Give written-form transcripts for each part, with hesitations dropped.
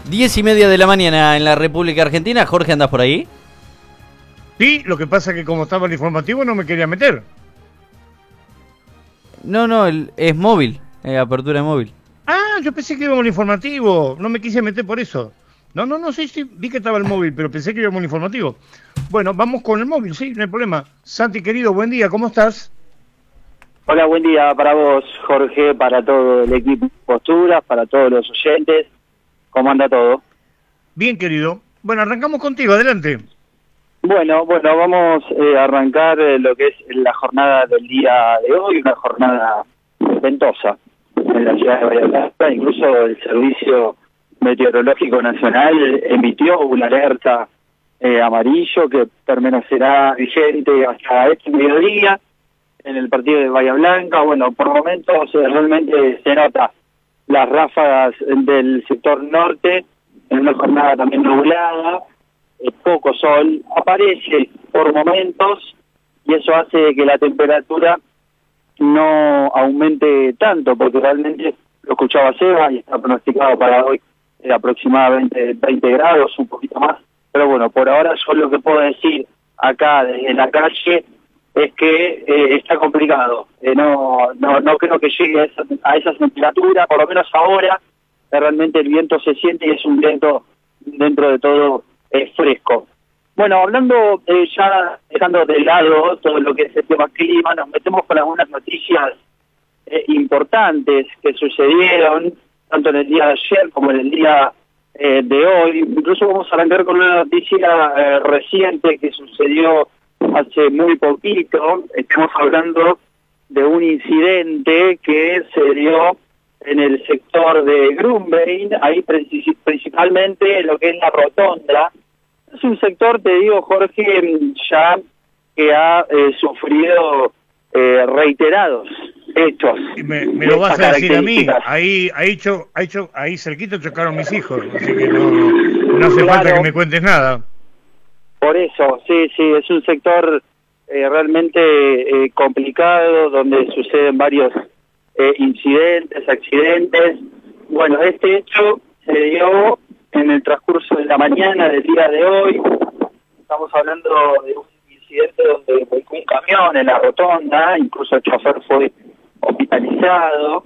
10:30 de la mañana en la República Argentina. Jorge, ¿andás por ahí? Sí, lo que pasa es que como estaba el informativo no me quería meter. No, es móvil, apertura de móvil. Ah, yo pensé que íbamos al informativo, no me quise meter por eso. No, sí, vi que estaba el móvil, pero pensé que íbamos al informativo. Bueno, vamos con el móvil, sí, no hay problema. Santi, querido, buen día, ¿cómo estás? Hola, buen día para vos, Jorge, para todo el equipo Posturas, para todos los oyentes. ¿Cómo anda todo? Bien, querido. Bueno, arrancamos contigo, adelante. Bueno, vamos a arrancar lo que es la jornada del día de hoy, una jornada ventosa en la ciudad de Bahía Blanca. Incluso el Servicio Meteorológico Nacional emitió una alerta amarillo que permanecerá vigente hasta este mediodía en el partido de Bahía Blanca. Bueno, por momentos realmente se nota las ráfagas del sector norte en una jornada también nublada, poco sol, aparece por momentos y eso hace que la temperatura no aumente tanto, porque realmente lo escuchaba Seba y está pronosticado para hoy aproximadamente 20 grados, un poquito más, pero bueno, por ahora yo lo que puedo decir acá desde la calle es que está complicado, no creo que llegue a esa temperatura, por lo menos ahora realmente el viento se siente y es un viento dentro de todo fresco. Bueno, hablando ya dejando de lado todo lo que es el tema clima, nos metemos con algunas noticias importantes que sucedieron tanto en el día de ayer como en el día de hoy. Incluso vamos a arrancar con una noticia reciente que sucedió hace muy poquito. Estamos hablando de un incidente que se dio en el sector de Grunbein, ahí principalmente lo que es la rotonda. Es un sector, te digo, Jorge, ya que ha sufrido reiterados hechos. Me lo vas a decir a mí, ahí cerquita chocaron mis hijos, así que no hace falta que me cuentes nada. Por eso, sí, es un sector realmente complicado, donde suceden varios incidentes, accidentes. Bueno, este hecho se dio en el transcurso de la mañana del día de hoy. Estamos hablando de un incidente donde volcó un camión en la rotonda, incluso el chofer fue hospitalizado.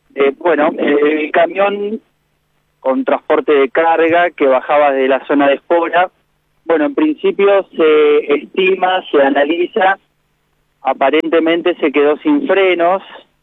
El camión con transporte de carga que bajaba de la zona de Espora. Bueno, en principio se estima, se analiza, aparentemente se quedó sin frenos,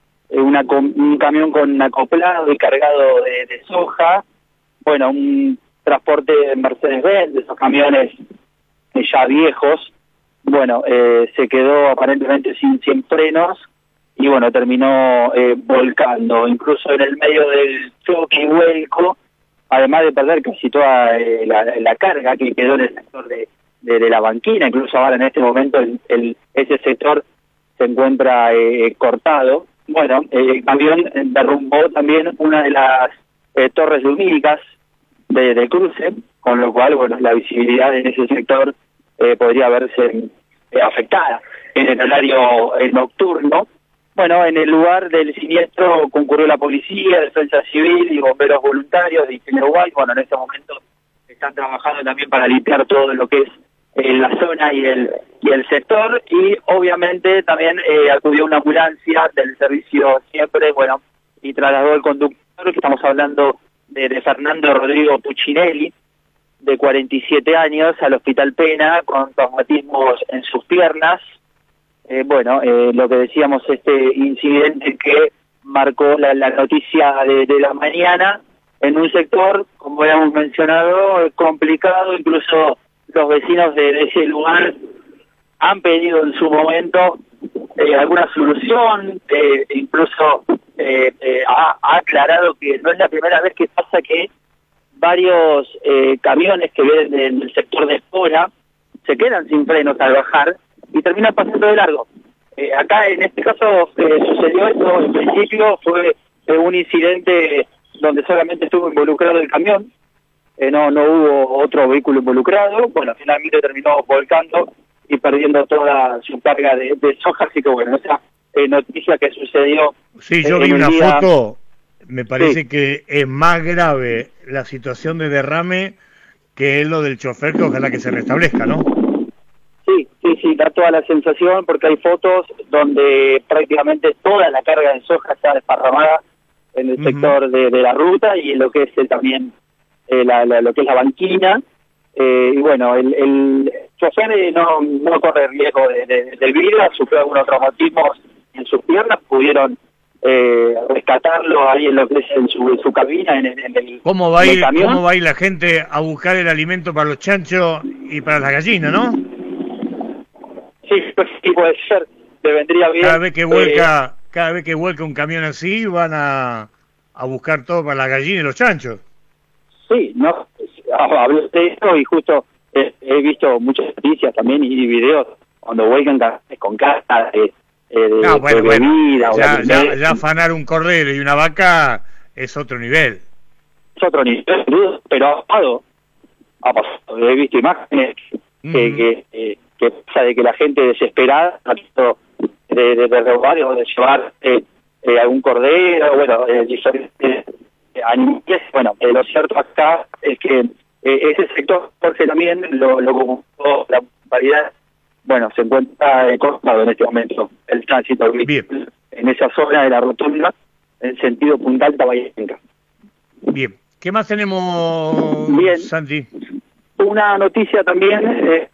un camión con acoplado y cargado de soja, bueno, un transporte de Mercedes-Benz, de esos camiones ya viejos, bueno, se quedó aparentemente sin frenos y bueno, terminó volcando, incluso en el medio del choque y vuelco, además de perder casi toda la carga que quedó en el sector de la banquina. Incluso ahora en este momento ese sector se encuentra cortado. Bueno, el camión derrumbó también una de las torres lumínicas del cruce, con lo cual, bueno, la visibilidad en ese sector podría verse afectada en el horario nocturno. Bueno, en el lugar del siniestro concurrió la policía, defensa civil y bomberos voluntarios de Uruguay. Bueno, en este momento están trabajando también para limpiar todo lo que es la zona y el sector, y obviamente también acudió una ambulancia del servicio siempre, bueno, y trasladó al conductor, que estamos hablando de Fernando Rodrigo Puccinelli, de 47 años, al Hospital Pena, con traumatismos en sus piernas. Lo que decíamos, este incidente que marcó la noticia de la mañana, en un sector, como habíamos mencionado, complicado. Incluso los vecinos de ese lugar han pedido en su momento alguna solución, incluso ha aclarado que no es la primera vez que pasa que varios camiones que vienen del sector de Espora se quedan sin frenos al bajar y terminan pasando de largo. Acá en este caso sucedió esto. En principio fue un incidente donde solamente estuvo involucrado el camión, no hubo otro vehículo involucrado. Bueno, finalmente terminó volcando y perdiendo toda su carga de soja, así que bueno, esa noticia que sucedió. Sí, yo vi una foto, me parece que es más grave la situación de derrame que es lo del chofer, que ojalá que se restablezca, ¿no? Sí, da toda la sensación, porque hay fotos donde prácticamente toda la carga de soja está desparramada en el sector de la ruta y en lo que es también lo que es la banquina. Y bueno, el chofer no corre riesgo del vidrio, sufrió algunos traumatismos en sus piernas, pudieron rescatarlo ahí en lo que es en su cabina, en el ¿Cómo va en el camión. ¿Cómo va a ir la gente a buscar el alimento para los chanchos y para las gallinas, no? Sí, puede ser, le vendría bien. Cada vez que vuelca un camión así, van a buscar todo para las gallinas y los chanchos. Sí, no, hablé de eso y justo he visto muchas noticias también y videos cuando vuelcan con caja de bebida. Ya afanar un cordero y una vaca es otro nivel. Es otro nivel, pero ha pasado. He visto imágenes que pasa de que la gente desesperada ha visto de robar o de llevar algún cordero, bueno, diferentes animales. Bueno, lo cierto acá es que ese sector, Jorge, también lo comunicó la municipalidad. Bueno, se encuentra cortado en este momento el tránsito en esa zona de la rotonda en sentido Punta Alta Bahía Blanca. Bien, ¿qué más tenemos, Santi? Una noticia también,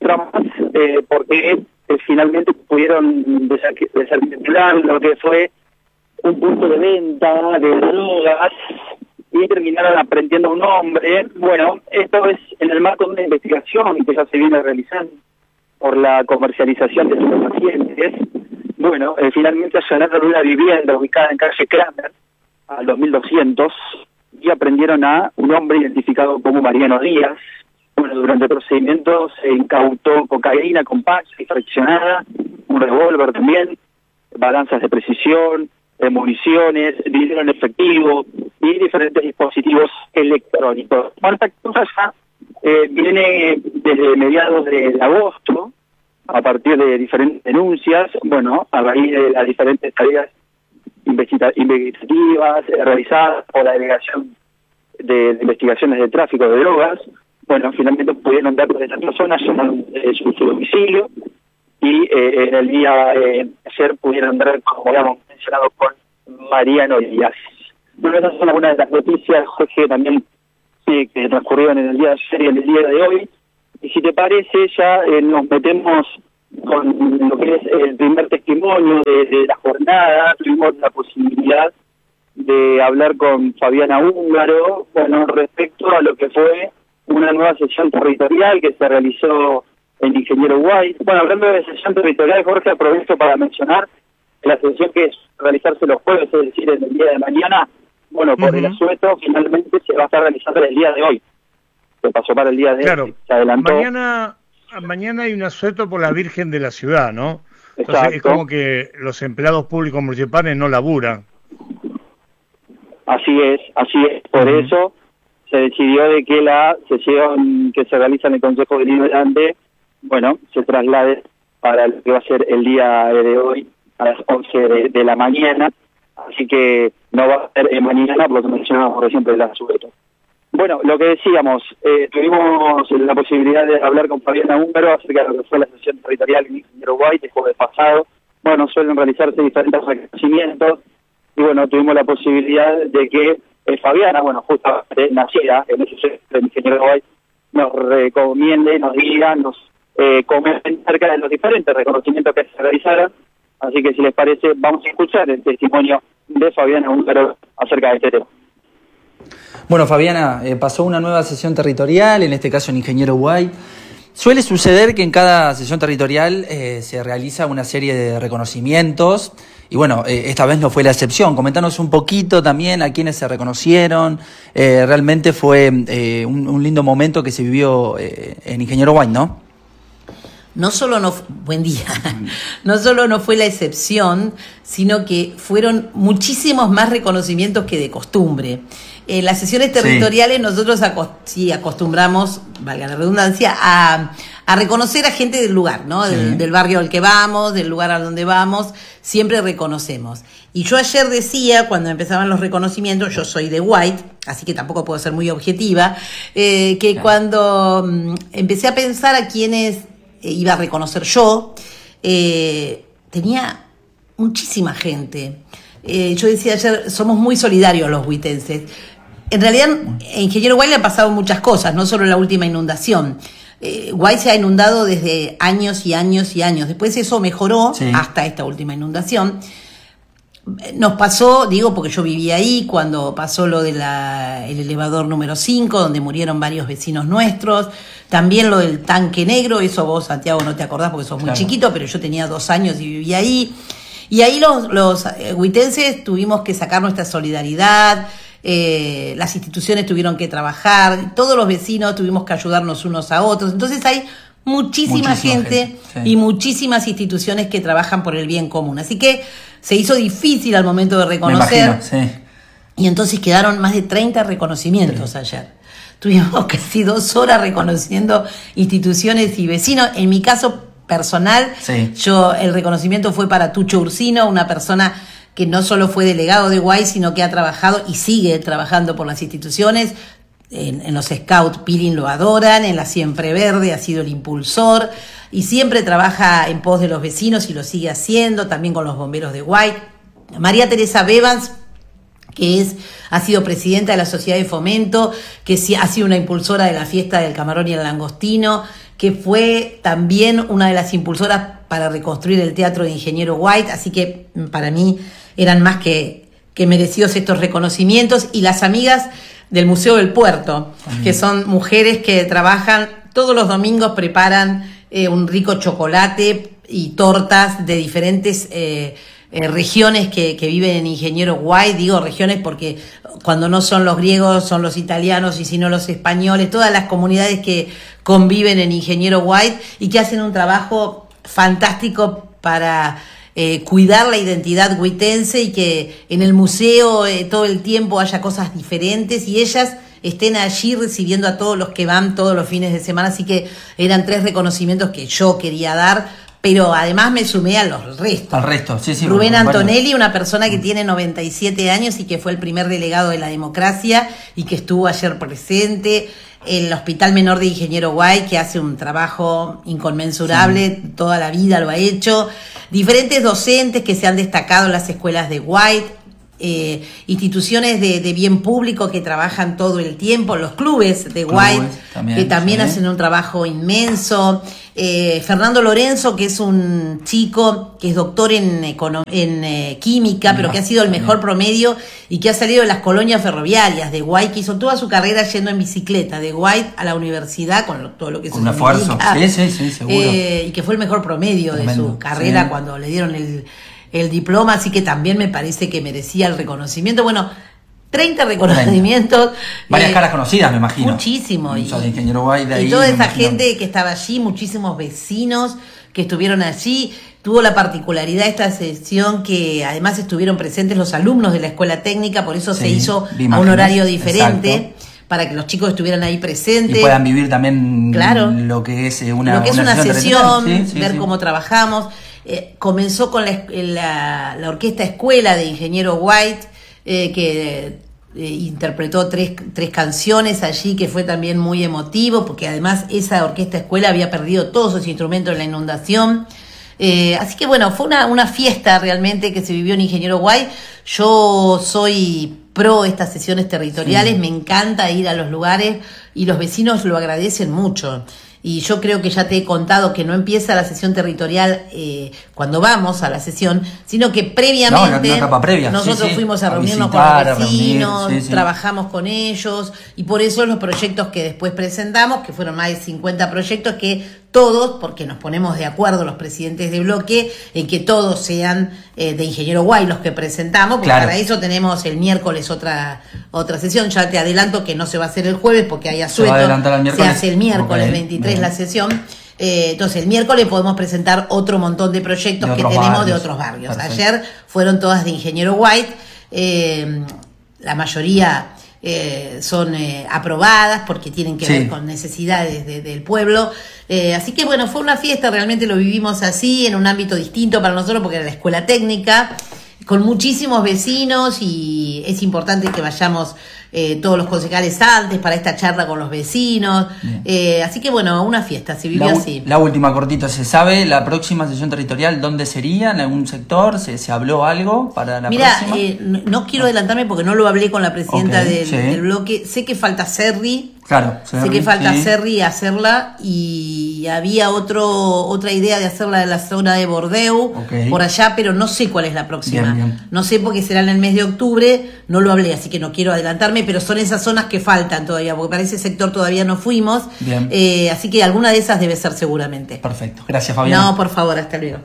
porque finalmente pudieron desarticular lo que fue un punto de venta de drogas y terminaron aprendiendo a un hombre. Bueno, esto es en el marco de una investigación que ya se viene realizando por la comercialización de estupefacientes. Bueno, finalmente allanaron una vivienda ubicada en calle Kramer, a 2200, y aprendieron a un hombre identificado como Mariano Díaz. Bueno, durante el procedimiento se incautó cocaína compacta y fraccionada, un revólver también, balanzas de precisión, municiones, dinero en efectivo y diferentes dispositivos electrónicos. Bueno, esta cosa ya viene desde mediados de agosto, a partir de diferentes denuncias, bueno, a raíz de las diferentes tareas investigativas realizadas por la Delegación de Investigaciones de Tráfico de Drogas. Bueno, finalmente pudieron dar con esta persona, llenaron su domicilio y en el día ayer pudieron dar, como habíamos mencionado, con Mariano Díaz. Bueno, esas son algunas de las noticias, Jorge, también que transcurrieron en el día de ayer y en el día de hoy. Y si te parece, ya nos metemos con lo que es el primer testimonio de la jornada. Tuvimos la posibilidad de hablar con Fabiana Húngaro, bueno, respecto a lo que fue una nueva sesión territorial que se realizó en Ingeniero White. Bueno, hablando de sesión territorial, Jorge, aprovecho para mencionar la sesión que es realizarse los jueves, es decir, en el día de mañana. Bueno, por el asueto finalmente se va a estar realizando el día de hoy. Se pasó para el día de hoy, se adelantó. Mañana hay un asueto por la Virgen de la Ciudad, ¿no? Entonces Exacto. Es como que los empleados públicos municipales no laburan. Así es. Por eso se decidió de que la sesión que se realiza en el Consejo Deliberante, bueno, se traslade para lo que va a ser el día de hoy a las 11 de la mañana. Así que no va a ser mañana, por lo que mencionábamos por ejemplo el asueto. Bueno, lo que decíamos, tuvimos la posibilidad de hablar con Fabiana Húngaro acerca de lo que fue la sesión territorial en Ingeniero White el jueves pasado. Bueno, suelen realizarse diferentes reconocimientos y bueno, tuvimos la posibilidad de que Fabiana, bueno, justamente nacida en ese centro de Ingeniero White, nos recomiende, nos diga, nos comente acerca de los diferentes reconocimientos que se realizaron. Así que si les parece, vamos a escuchar el testimonio de Fabiana Húngaro acerca de este tema. Bueno, Fabiana, pasó una nueva sesión territorial, en este caso en Ingeniero White. Suele suceder que en cada sesión territorial se realiza una serie de reconocimientos y bueno, esta vez no fue la excepción. Comentanos un poquito también a quienes se reconocieron. Realmente fue un lindo momento que se vivió en Ingeniero White, ¿no? Buen día. No solo no fue la excepción, sino que fueron muchísimos más reconocimientos que de costumbre. En las sesiones territoriales nosotros acostumbramos, valga la redundancia, a a reconocer a gente del lugar, ¿no? Sí. Del barrio al que vamos, del lugar a donde vamos, siempre reconocemos. Y yo ayer decía, cuando empezaban los reconocimientos, yo soy de White, así que tampoco puedo ser muy objetiva, que claro, cuando empecé a pensar a quiénes iba a reconocer yo, tenía muchísima gente. Yo decía ayer, somos muy solidarios los huitenses. En realidad, en Ingeniero Guay le han pasado muchas cosas, no solo la última inundación. Guay se ha inundado desde años y años y años. Después eso mejoró hasta esta última inundación. Nos pasó, digo porque yo vivía ahí, cuando pasó lo de el elevador número 5, donde murieron varios vecinos nuestros. También lo del tanque negro, eso vos, Santiago, no te acordás porque sos muy chiquito, pero yo tenía 2 años y vivía ahí. Y ahí los huitenses tuvimos que sacar nuestra solidaridad. Las instituciones tuvieron que trabajar, todos los vecinos tuvimos que ayudarnos unos a otros. Entonces hay muchísima gente y muchísimas instituciones que trabajan por el bien común. Así que se hizo difícil al momento de reconocer. Me imagino, y entonces quedaron más de 30 reconocimientos ayer. Tuvimos casi 2 horas reconociendo instituciones y vecinos. En mi caso personal, el reconocimiento fue para Tucho Ursino, una persona que no solo fue delegado de Guay, sino que ha trabajado y sigue trabajando por las instituciones. En los Scouts Pirin lo adoran, en la Siempre Verde ha sido el impulsor y siempre trabaja en pos de los vecinos y lo sigue haciendo, también con los bomberos de Guay. María Teresa Bevans, que ha sido presidenta de la Sociedad de Fomento, que ha sido una impulsora de la fiesta del camarón y el langostino, que fue también una de las impulsoras para reconstruir el Teatro de Ingeniero White, así que para mí eran más que merecidos estos reconocimientos. Y las amigas del Museo del Puerto, que son mujeres que trabajan todos los domingos, preparan un rico chocolate y tortas de diferentes regiones que viven en Ingeniero White. Digo regiones porque cuando no son los griegos son los italianos, y si no los españoles, todas las comunidades que conviven en Ingeniero White y que hacen un trabajo fantástico para cuidar la identidad huitense, y que en el museo todo el tiempo haya cosas diferentes y ellas estén allí recibiendo a todos los que van todos los fines de semana. Así que eran 3 reconocimientos que yo quería dar, pero además me sumé a los restos. Al resto, sí. Rubén Antonelli, una persona que tiene 97 años y que fue el primer delegado de la democracia y que estuvo ayer presente. El Hospital Menor de Ingeniero Guay, que hace un trabajo inconmensurable, toda la vida lo ha hecho. Diferentes docentes que se han destacado en las escuelas de White, instituciones de bien público que trabajan todo el tiempo, los clubes de White, que también hacen un trabajo inmenso. Fernando Lorenzo, que es un chico que es doctor en química, pero que ha sido el mejor promedio y que ha salido de las colonias ferroviarias de White, que hizo toda su carrera yendo en bicicleta de White a la universidad, con todo lo que con un esfuerzo, sí, seguro. Y que fue el mejor promedio de su carrera cuando le dieron el diploma, así que también me parece que merecía el reconocimiento. Bueno, 30 reconocimientos. Varias caras conocidas, me imagino. Muchísimo. Y Ingeniero Guay de ahí, y toda esa gente que estaba allí, muchísimos vecinos que estuvieron allí. Tuvo la particularidad esta sesión que además estuvieron presentes los alumnos de la escuela técnica, por eso se hizo a un horario diferente. Para que los chicos estuvieran ahí presentes. Y puedan vivir también lo que es una sesión, ver cómo trabajamos. Comenzó con la orquesta escuela de Ingeniero White, que interpretó tres canciones allí, que fue también muy emotivo, porque además esa orquesta escuela había perdido todos sus instrumentos en la inundación. Así que bueno, fue una fiesta realmente que se vivió en Ingeniero White. Yo soy pro estas sesiones territoriales, me encanta ir a los lugares y los vecinos lo agradecen mucho. Y yo creo que ya te he contado que no empieza la sesión territorial cuando vamos a la sesión, sino que previamente nosotros fuimos a reunirnos con los vecinos, trabajamos con ellos, y por eso los proyectos que después presentamos, que fueron más de 50 proyectos, que todos, porque nos ponemos de acuerdo los presidentes de bloque en que todos sean de Ingeniero Guay los que presentamos, porque para eso tenemos el miércoles otra sesión. Ya te adelanto que no se va a hacer el jueves porque hay asueto, se hace el miércoles 23 la sesión. Entonces el miércoles podemos presentar otro montón de proyectos que tenemos de otros barrios. Perfecto. Ayer fueron todas de Ingeniero White, la mayoría son aprobadas porque tienen que ver con necesidades del pueblo. Así que bueno, fue una fiesta, realmente lo vivimos así, en un ámbito distinto para nosotros porque era la escuela técnica, con muchísimos vecinos, y es importante que vayamos todos los concejales antes para esta charla con los vecinos. Así que bueno, una fiesta, se vivió así. La última cortita, ¿se sabe la próxima sesión territorial dónde sería? ¿En algún sector? ¿Se habló algo para la próxima? Mira, no quiero adelantarme porque no lo hablé con la presidenta del bloque. Sé que falta Cerri. Claro, sé que falta Cerri hacerla, y había otra idea de hacerla en la zona de Bordeu, por allá, pero no sé cuál es la próxima. Bien. No sé porque será en el mes de octubre, no lo hablé, así que no quiero adelantarme, pero son esas zonas que faltan todavía, porque para ese sector todavía no fuimos. Así que alguna de esas debe ser seguramente. Perfecto, gracias Fabiana. No, por favor, hasta luego.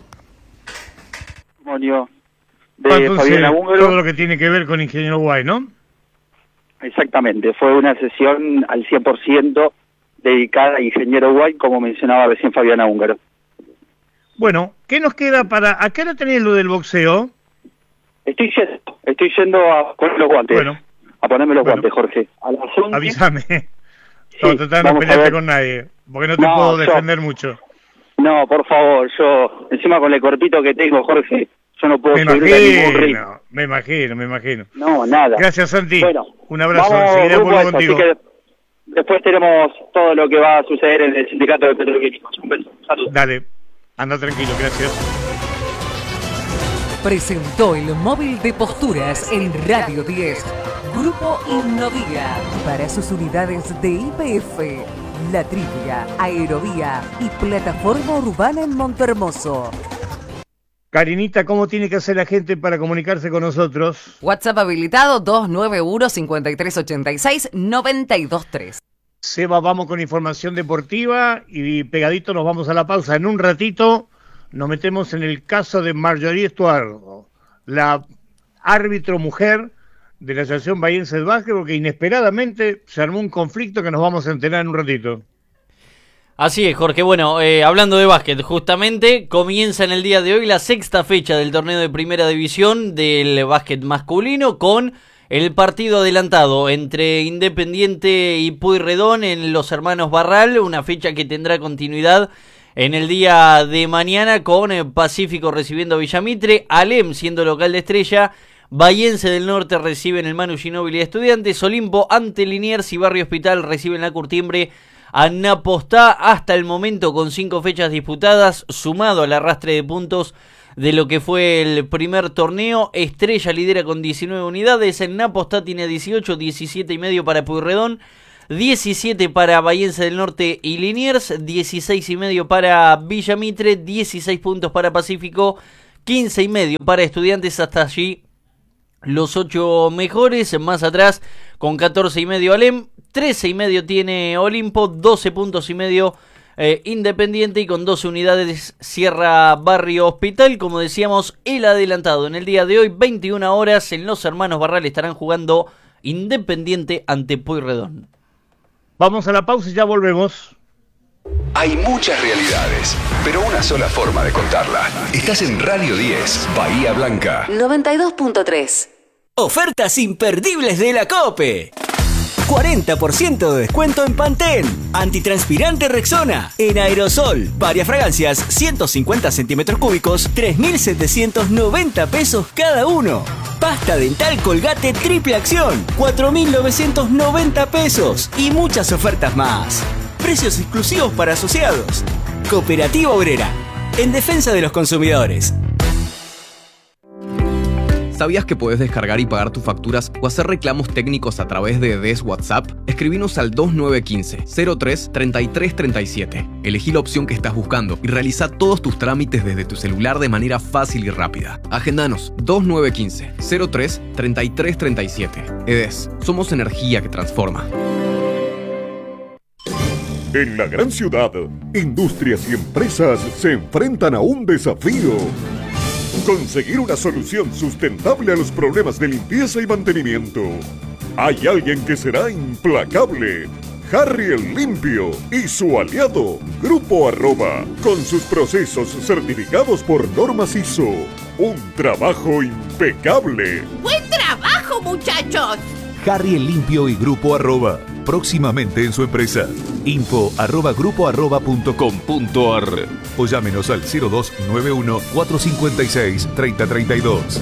De Fabiana Húngaro. Todo lo que tiene que ver con Ingeniero Guay, ¿no? Exactamente, fue una sesión al 100% dedicada a Ingeniero Guay, como mencionaba recién Fabiana Húngaro. Bueno, ¿qué nos queda para... ¿A qué hora tenés lo del boxeo? Estoy yendo a poner los guantes. Bueno. A ponerme los guantes, Jorge. A las 11. Avísame. No, tratar de no pelearte con nadie, porque no te puedo defender mucho. No, por favor, yo, encima con el cuerpito que tengo, Jorge, yo no puedo subir a ningún ritmo. Me imagino. No, nada. Gracias, Santi. Bueno, un abrazo. Seguiré vuelvo contigo. Así que después tenemos todo lo que va a suceder en el sindicato de petroquímicos. Un beso. Saludos. Dale, anda tranquilo, gracias. Presentó el móvil de posturas en Radio 10. Grupo Innovía. Para sus unidades de IPF, La Trivia, Aerovía y Plataforma Urbana en Montehermoso. Karinita, ¿cómo tiene que hacer la gente para comunicarse con nosotros? WhatsApp habilitado 291-5386-923. Seba, vamos con información deportiva y pegadito nos vamos a la pausa. En un ratito nos metemos en el caso de Marjorie Estuardo, la árbitro mujer de la Asociación Bahiense del Básquet, porque inesperadamente se armó un conflicto que nos vamos a enterar en un ratito. Así es, Jorge. Bueno, hablando de básquet, justamente comienza en el día de hoy la sexta fecha del torneo de primera división del básquet masculino, con el partido adelantado entre Independiente y Pueyrredón en Los Hermanos Barral, una fecha que tendrá continuidad en el día de mañana con Pacífico recibiendo a Villamitre, Alem siendo local de Estrella, Bahiense del Norte reciben el Manu Ginóbili de Estudiantes, Olimpo ante Liniers y Barrio Hospital reciben la Curtiembre a Napostá. Hasta el momento, con 5 fechas disputadas, sumado al arrastre de puntos de lo que fue el primer torneo, Estrella lidera con 19 unidades, en Napostá tiene 18, 17 y medio para Pueyrredón, 17 para Bahiense del Norte y Liniers, 16 y medio para Villamitre, 16 puntos para Pacífico, 15 y medio para Estudiantes. Hasta allí los 8 mejores. Más atrás, con 14 y medio Alem, 13 y medio tiene Olimpo, 12 puntos y medio Independiente, y con 12 unidades cierra Barrio Hospital. Como decíamos, el adelantado en el día de hoy, 21 horas, en Los Hermanos Barral estarán jugando Independiente ante Pueyrredón. Vamos a la pausa y ya volvemos. Hay muchas realidades, pero una sola forma de contarla. Estás en Radio 10, Bahía Blanca 92.3. Ofertas imperdibles de la COPE. 40% de descuento en Pantene, antitranspirante Rexona, en aerosol, varias fragancias, 150 centímetros cúbicos, 3.790 pesos cada uno. Pasta dental Colgate triple acción, 4.990 pesos y muchas ofertas más. Precios exclusivos para asociados. Cooperativa Obrera, en defensa de los consumidores. ¿Sabías que podés descargar y pagar tus facturas o hacer reclamos técnicos a través de DES WhatsApp? Escribinos al 2915-03-3337. Elegí la opción que estás buscando y realiza todos tus trámites desde tu celular de manera fácil y rápida. Agendanos 2915-03-3337. EDES, somos energía que transforma. En la gran ciudad, industrias y empresas se enfrentan a un desafío: conseguir una solución sustentable a los problemas de limpieza y mantenimiento. Hay alguien que será implacable: Harry el Limpio y su aliado, Grupo Arroba, con sus procesos certificados por normas ISO. Un trabajo impecable. ¡Buen trabajo, muchachos! Harry el Limpio y Grupo Arroba. Próximamente en su empresa. info@grupoarroba.com.ar o llámenos al 0291 456 3032.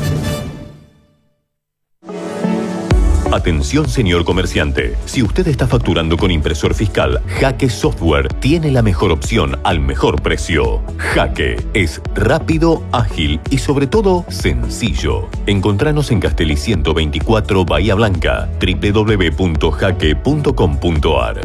Atención, señor comerciante. Si usted está facturando con impresor fiscal, Jaque Software tiene la mejor opción al mejor precio. Jaque es rápido, ágil y sobre todo sencillo. Encontranos en Castelli 124 Bahía Blanca, www.jaque.com.ar.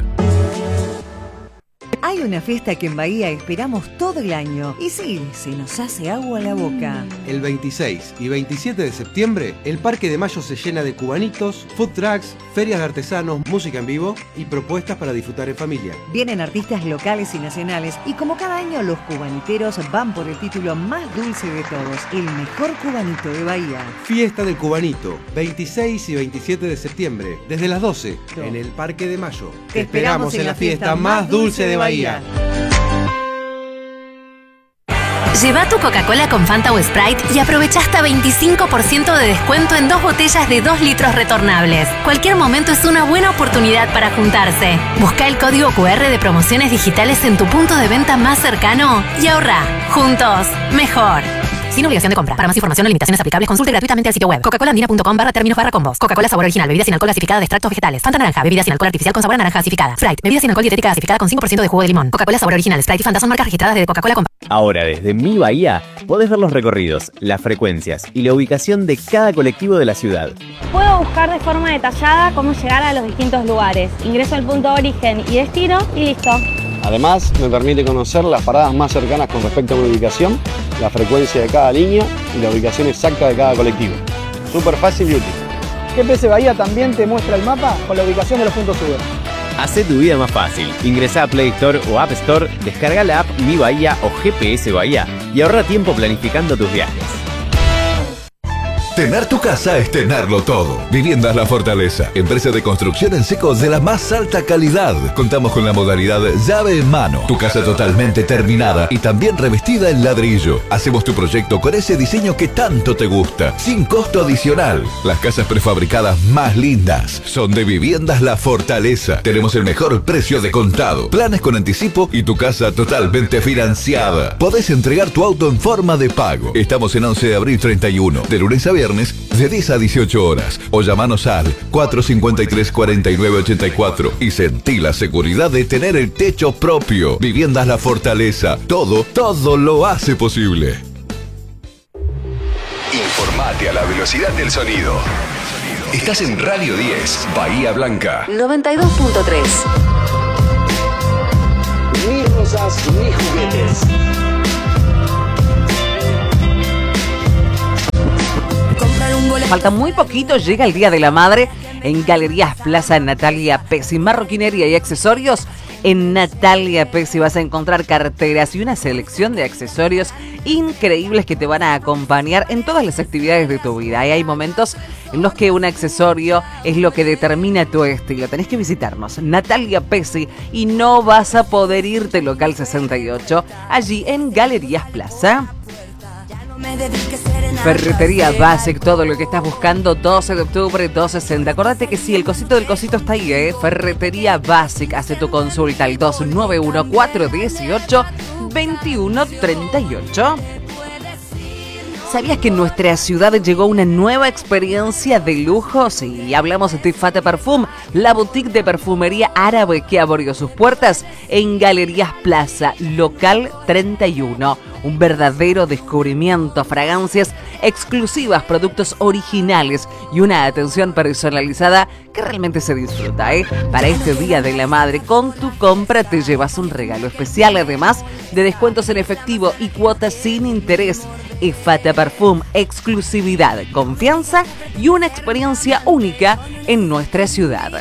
Hay una fiesta que en Bahía esperamos todo el año y sí, se nos hace agua a la boca. El 26 y 27 de septiembre, el Parque de Mayo se llena de cubanitos, food trucks, ferias de artesanos, música en vivo y propuestas para disfrutar en familia. Vienen artistas locales y nacionales y como cada año los cubaniteros van por el título más dulce de todos, el mejor cubanito de Bahía. Fiesta del Cubanito, 26 y 27 de septiembre, desde las 12, en el Parque de Mayo. Te esperamos en la fiesta más dulce de Bahía. Lleva tu Coca-Cola con Fanta o Sprite y aprovecha hasta 25% de descuento en 2 botellas de 2 litros retornables. Cualquier momento es una buena oportunidad para juntarse. Busca el código QR de promociones digitales en tu punto de venta más cercano y ahorra. Juntos, mejor. Sin obligación de compra. Para más información o limitaciones aplicables, consulte gratuitamente el sitio web coca-colaandina.com/términos/combos. Coca-Cola sabor original, bebida sin alcohol gasificada de extractos vegetales. Fanta naranja, bebida sin alcohol artificial con sabor a naranja gasificada. Sprite, bebida sin alcohol dietética gasificada con 5% de jugo de limón. Coca-Cola sabor original, Sprite y Fanta son marcas registradas de Coca-Cola. Ahora, desde Mi Bahía, podés ver los recorridos, las frecuencias y la ubicación de cada colectivo de la ciudad. Puedo buscar de forma detallada cómo llegar a los distintos lugares. Ingreso al punto de origen y destino y listo. Además, me permite conocer las paradas más cercanas con respecto a mi ubicación, la frecuencia de cada línea y la ubicación exacta de cada colectivo. Súper fácil y útil. GPS Bahía también te muestra el mapa con la ubicación de los puntos Uber. Hacé tu vida más fácil. Ingresá a Play Store o App Store, descarga la app Mi Bahía o GPS Bahía y ahorra tiempo planificando tus viajes. Tener tu casa es tenerlo todo. Viviendas La Fortaleza, empresa de construcción en seco de la más alta calidad. Contamos con la modalidad llave en mano. Tu casa totalmente terminada y también revestida en ladrillo. Hacemos tu proyecto con ese diseño que tanto te gusta, sin costo adicional. Las casas prefabricadas más lindas son de Viviendas La Fortaleza. Tenemos el mejor precio de contado, planes con anticipo y tu casa totalmente financiada. Podés entregar tu auto en forma de pago. Estamos en 11 de abril 31, de lunes a viernes, de 10 a 18 horas. O llamanos al 453-4984 y sentí la seguridad de tener el techo propio. Viviendas La Fortaleza. Todo lo hace posible. Informate a la velocidad del sonido. Estás en Radio 10, Bahía Blanca. 92.3. Mis rosas, mis juguetes. Falta muy poquito, llega el Día de la Madre en Galerías Plaza Natalia Pesi. Marroquinería y accesorios en Natalia Pesi. Vas a encontrar carteras y una selección de accesorios increíbles que te van a acompañar en todas las actividades de tu vida. Y hay momentos en los que un accesorio es lo que determina tu estilo. Tenés que visitarnos, Natalia Pesi, y no vas a poder irte local 68, allí en Galerías Plaza. Ferretería Basic, todo lo que estás buscando, 12 de octubre, 260. Acordate que sí, el cosito del cosito está ahí, Ferretería Basic. Hace tu consulta al 291-418-2138. ¿Sabías que en nuestra ciudad llegó una nueva experiencia de lujo? Sí, hablamos de Fata Parfum, la boutique de perfumería árabe que abrió sus puertas en Galerías Plaza, local 31. Un verdadero descubrimiento, fragancias exclusivas, productos originales y una atención personalizada que realmente se disfruta, Para este Día de la Madre, con tu compra te llevas un regalo especial, además de descuentos en efectivo y cuotas sin interés. Fata Parfum, exclusividad, confianza y una experiencia única en nuestra ciudad.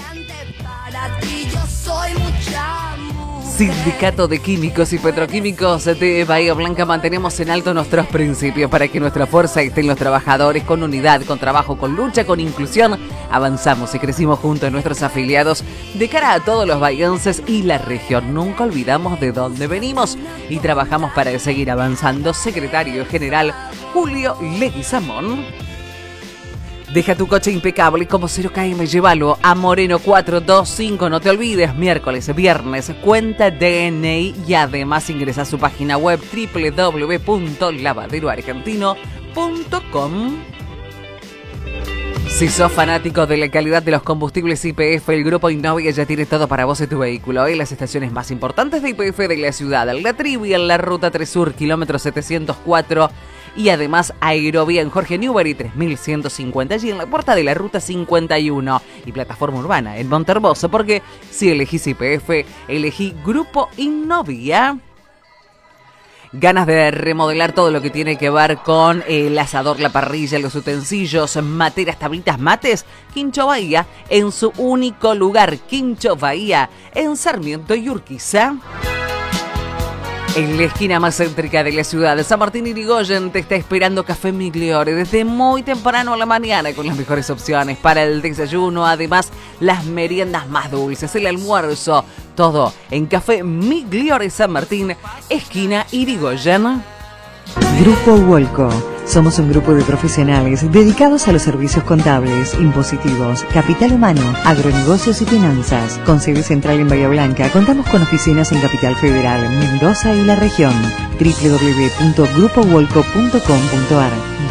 Sindicato de Químicos y Petroquímicos de Bahía Blanca, mantenemos en alto nuestros principios para que nuestra fuerza esté en los trabajadores, con unidad, con trabajo, con lucha, con inclusión. Avanzamos y crecimos junto a nuestros afiliados de cara a todos los bahienses y la región. Nunca olvidamos de dónde venimos y trabajamos para seguir avanzando. Secretario General Julio Leguizamón. Deja tu coche impecable como 0km, llévalo a Moreno 425. No te olvides, miércoles, viernes, cuenta DNI y además ingresa a su página web www.lavaderoargentino.com. Si sos fanático de la calidad de los combustibles YPF, el Grupo Innovia ya tiene todo para vos y tu vehículo. En las estaciones más importantes de YPF de la ciudad, La Trivia en la Ruta 3 Sur, kilómetro 704, y además Aerovía en Jorge Newbery 3150 y en la puerta de la Ruta 51, y Plataforma Urbana en Montermoso, porque si elegís YPF, elegí Grupo Innovia. Ganas de remodelar todo lo que tiene que ver con el asador, la parrilla, los utensilios, materas, tablitas, mates. Quincho Bahía en su único lugar. Quincho Bahía en Sarmiento y Urquiza. En la esquina más céntrica de la ciudad, San Martín Irigoyen, te está esperando Café Migliore desde muy temprano a la mañana con las mejores opciones para el desayuno, además las meriendas más dulces, el almuerzo, todo en Café Migliore San Martín, esquina Irigoyen. Grupo Wolco. Somos un grupo de profesionales dedicados a los servicios contables, impositivos, capital humano, agronegocios y finanzas. Con sede central en Bahía Blanca, contamos con oficinas en Capital Federal, Mendoza y la región. www.grupowolco.com.ar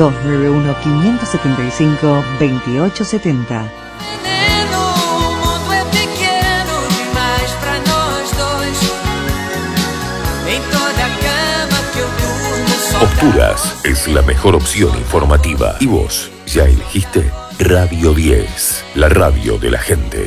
291-575-2870. Posturas es la mejor opción informativa. ¿Y vos ya elegiste? Radio 10, la radio de la gente.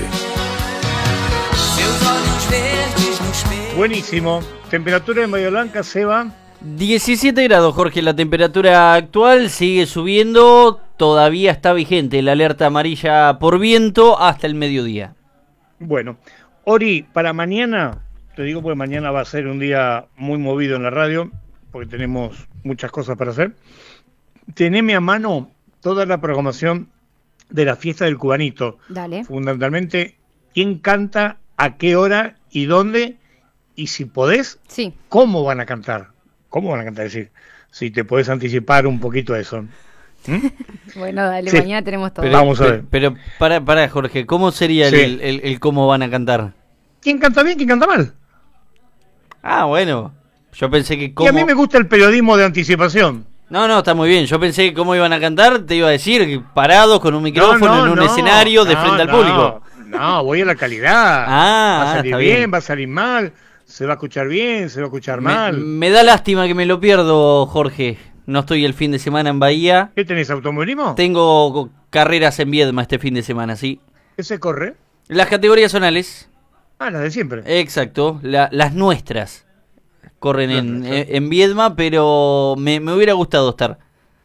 Buenísimo. Temperatura en Bahía Blanca, Seba. 17 grados, Jorge. La temperatura actual sigue subiendo. Todavía está vigente la alerta amarilla por viento hasta el mediodía. Bueno, Ori, para mañana, te digo porque mañana va a ser un día muy movido en la radio, porque tenemos muchas cosas para hacer. Teneme a mano toda la programación de la fiesta del cubanito. Dale. Fundamentalmente, quién canta, a qué hora y dónde, y si podés, sí, cómo van a cantar. ¿Cómo van a cantar? Es decir, si te podés anticipar un poquito eso. Bueno, dale, Sí. mañana tenemos todo. Pero, Vamos a ver. Pero para Jorge, ¿cómo sería Sí. el cómo van a cantar? ¿Quién canta bien, quién canta mal? Ah, bueno. Yo pensé que Y cómo... a mí me gusta el periodismo de anticipación. No, está muy bien. Yo pensé que cómo iban a cantar, te iba a decir, que parados con un micrófono en un escenario de frente al público. No, voy a la calidad. Va a salir está bien, bien. va a salir mal, se va a escuchar bien, se va a escuchar mal. Me da lástima que me lo pierdo, Jorge. No estoy el fin de semana en Bahía. ¿Qué tenés, automovilismo? Tengo carreras en Viedma este fin de semana, sí. ¿Qué se corre? Las categorías zonales. Ah, las de siempre. Exacto, las nuestras. Corren en Viedma, pero me hubiera gustado estar.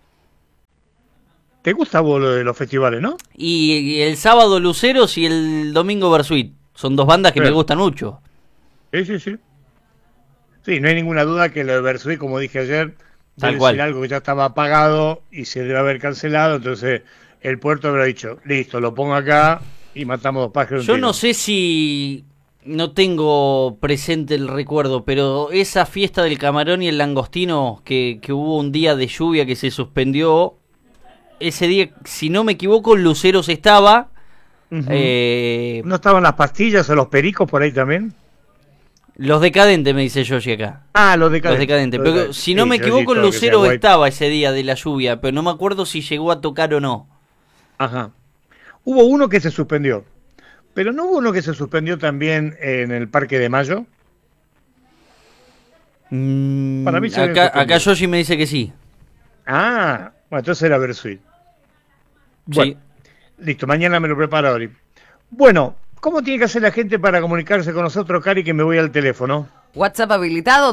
¿Te gusta vos lo de los festivales, no? Y el sábado Luceros y el domingo Versuit. Son dos bandas que me gustan mucho. Sí. Sí, no hay ninguna duda que lo de Versuit, como dije ayer, Tal debe cual. ser algo que ya estaba pagado y se debe haber cancelado, entonces el puerto habrá dicho, listo, lo pongo acá y matamos dos pájaros. Yo no sé si... No tengo presente el recuerdo, pero esa fiesta del camarón y el langostino que hubo un día de lluvia que se suspendió, ese día, si no me equivoco, Luceros estaba. ¿No estaban las pastillas o los pericos por ahí también? Los decadentes, me dice Yoshi acá. Ah, los decadentes. Los decadentes. Los Pero decadentes. si no Sí, me yo equivoco, sí, todo que sea Lucero guay. estaba ese día de la lluvia, pero no me acuerdo si llegó a tocar o no. Ajá. Hubo uno que se suspendió. Pero ¿no hubo uno que se suspendió también en el Parque de Mayo? Para mí se había Acá suspendido. Yoshi me dice que sí. Ah, bueno, entonces era Versuit. Bueno, listo, mañana me lo preparo, Ori. Bueno, ¿cómo tiene que hacer la gente para comunicarse con nosotros, Cari, que me voy al teléfono? WhatsApp habilitado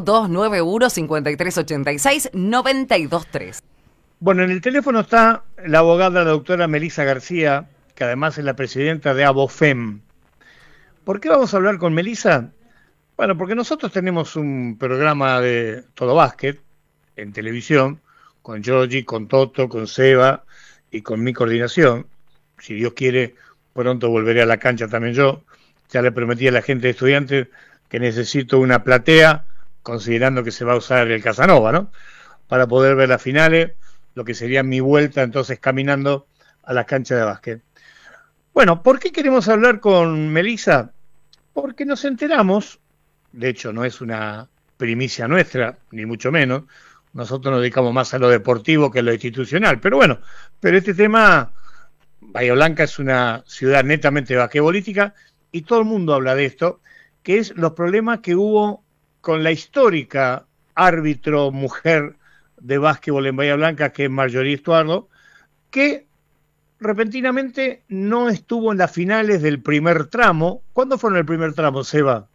291-5386-923. Bueno, en el teléfono está la abogada, la doctora Melissa García, que además es la presidenta de ABOFEM. ¿Por qué vamos a hablar con Melissa? Bueno, porque nosotros tenemos un programa de todo básquet en televisión, con Yogi, con Toto, con Seba y con mi coordinación. Si Dios quiere, pronto volveré a la cancha también yo. Ya le prometí a la gente de Estudiantes que necesito una platea, considerando que se va a usar el Casanova, ¿no? Para poder ver las finales, lo que sería mi vuelta entonces caminando a las canchas de básquet. Bueno, ¿por qué queremos hablar con Melissa? Porque nos enteramos, de hecho no es una primicia nuestra, ni mucho menos, nosotros nos dedicamos más a lo deportivo que a lo institucional, pero bueno, pero este tema, Bahía Blanca es una ciudad netamente basquetbolística y todo el mundo habla de esto, que es los problemas que hubo con la histórica árbitro mujer de básquetbol en Bahía Blanca, que es Marjorie Estuardo, que repentinamente no estuvo en las finales del primer tramo. ¿Cuándo fueron el primer tramo, Seba?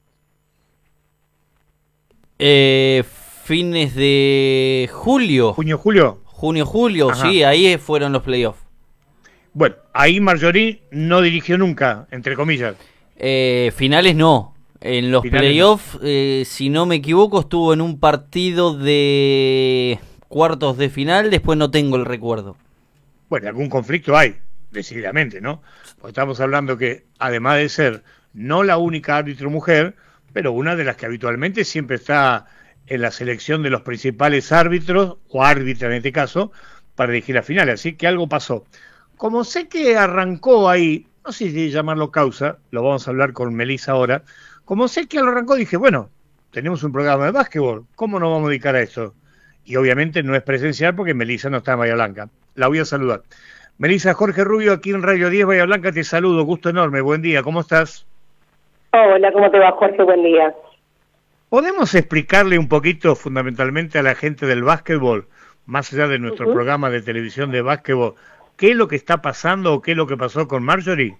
Fines de julio. ¿Junio-julio? Junio-julio, sí, ahí fueron los playoffs. Bueno, ahí Marjorie no dirigió nunca, entre comillas. Finales no. En los playoffs, si no me equivoco, estuvo en un partido de cuartos de final, después no tengo el recuerdo. Bueno, algún conflicto hay, decididamente, ¿no? Porque estamos hablando que, además de ser no la única árbitro mujer, pero una de las que habitualmente siempre está en la selección de los principales árbitros, o árbitra en este caso, para dirigir la final. Así que algo pasó. Como sé que arrancó ahí, no sé si llamarlo causa, lo vamos a hablar con Melissa ahora, como sé que lo arrancó, dije, bueno, tenemos un programa de básquetbol, ¿cómo nos vamos a dedicar a esto? Y obviamente no es presencial porque Melissa no está en Bahía Blanca. La voy a saludar. Melissa, Jorge Rubio, aquí en Radio 10 Bahía Blanca, te saludo, gusto enorme, buen día, ¿cómo estás? Hola, ¿cómo te va, Jorge? Buen día. ¿Podemos explicarle un poquito fundamentalmente a la gente del básquetbol, más allá de nuestro programa de televisión de básquetbol, qué es lo que está pasando o qué es lo que pasó con Marjorie?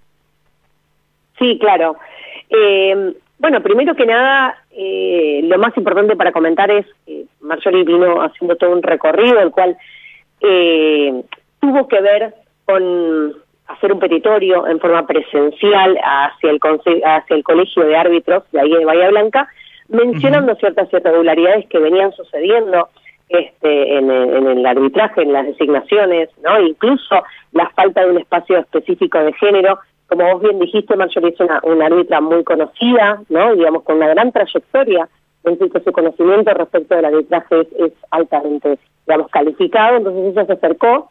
Sí, claro. Bueno, primero que nada, lo más importante para comentar es que Marjorie vino haciendo todo un recorrido, el cual tuvo que ver con hacer un petitorio en forma presencial hacia el Colegio de Árbitros de ahí de Bahía Blanca, mencionando ciertas irregularidades que venían sucediendo en el arbitraje, en las designaciones, ¿no? Incluso la falta de un espacio específico de género. Como vos bien dijiste, Marjorie es una árbitra muy conocida, ¿no? Digamos, con una gran trayectoria, en que su conocimiento respecto del arbitraje es altamente, digamos, calificado. Entonces ella se acercó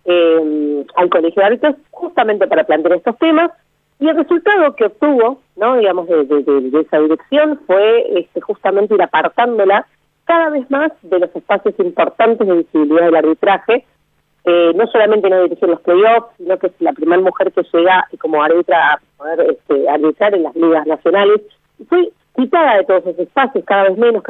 al Colegio de Árbitros justamente para plantear estos temas, y el resultado que obtuvo, ¿no? Digamos, de esa dirección fue justamente ir apartándola cada vez más de los espacios importantes de visibilidad del arbitraje. No solamente no dirigir los playoffs, sino que es la primera mujer que llega como árbitra a poder arbitrar en las ligas nacionales. Y fue quitada de todos esos espacios, cada vez menos,